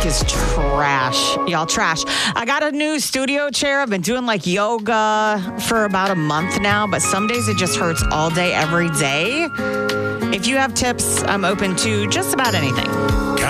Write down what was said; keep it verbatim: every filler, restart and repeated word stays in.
is trash. Y'all trash. I got a new studio chair. I've been doing like yoga for about a month now, but some days it just hurts all day, every day. If you have tips, I'm open to just about anything.